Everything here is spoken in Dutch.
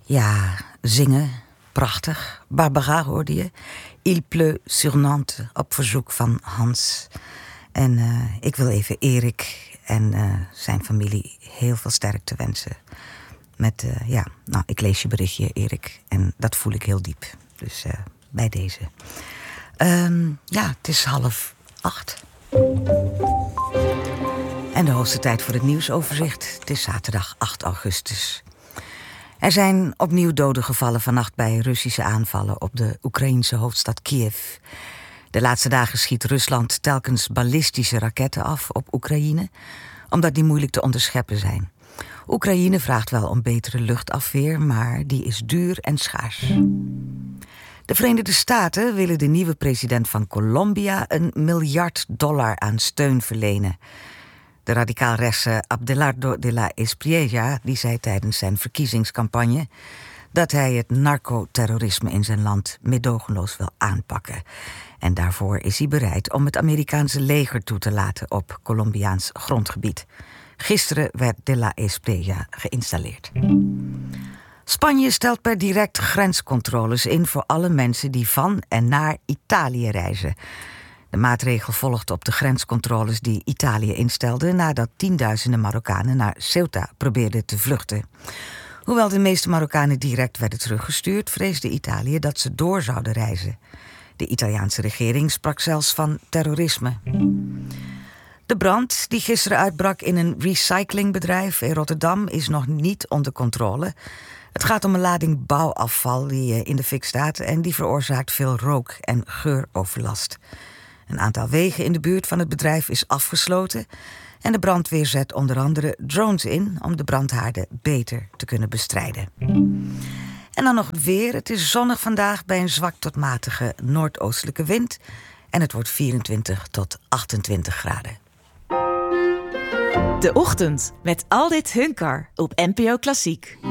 Ja, zingen, prachtig. Barbara hoorde je. Il pleut sur Nantes op verzoek van Hans. En ik wil even Erik en zijn familie heel veel sterkte wensen. Met, ik lees je berichtje, Erik. En dat voel ik heel diep. Dus bij deze. Het is 7:30. En de hoogste tijd voor het nieuwsoverzicht. Het is zaterdag 8 augustus. Er zijn opnieuw doden gevallen vannacht bij Russische aanvallen op de Oekraïense hoofdstad Kiev. De laatste dagen schiet Rusland telkens ballistische raketten af op Oekraïne, omdat die moeilijk te onderscheppen zijn. Oekraïne vraagt wel om betere luchtafweer, maar die is duur en schaars. De Verenigde Staten willen de nieuwe president van Colombia $1 miljard aan steun verlenen. De radicaal-rechtse Abelardo de la Espriella die zei tijdens zijn verkiezingscampagne dat hij het narcoterrorisme in zijn land meedogenloos wil aanpakken. En daarvoor is hij bereid om het Amerikaanse leger toe te laten op Colombiaans grondgebied. Gisteren werd de la Espriella geïnstalleerd. Spanje stelt per direct grenscontroles in voor alle mensen die van en naar Italië reizen. De maatregel volgt op de grenscontroles die Italië instelde nadat tienduizenden Marokkanen naar Ceuta probeerden te vluchten. Hoewel de meeste Marokkanen direct werden teruggestuurd, vreesde Italië dat ze door zouden reizen. De Italiaanse regering sprak zelfs van terrorisme. De brand die gisteren uitbrak in een recyclingbedrijf in Rotterdam is nog niet onder controle. Het gaat om een lading bouwafval die in de fik staat en die veroorzaakt veel rook- en geuroverlast. Een aantal wegen in de buurt van het bedrijf is afgesloten en de brandweer zet onder andere drones in om de brandhaarden beter te kunnen bestrijden. En dan nog het weer. Het is zonnig vandaag bij een zwak tot matige noordoostelijke wind en het wordt 24 tot 28 graden. De Ochtend met Aldit Hunkar op NPO Klassiek.